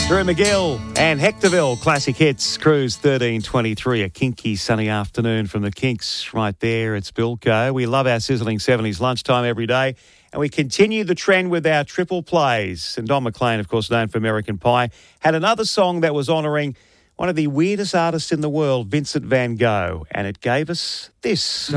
Drew McGill and Hectorville Classic Hits, Cruise 1323, a kinky sunny afternoon from the Kinks right there. It's Bilko. We love our sizzling 70s lunchtime every day, and we continue the trend with our triple plays. And Don McLean, of course, known for American Pie, had another song that was honouring one of the weirdest artists in the world, Vincent van Gogh, and it gave us this.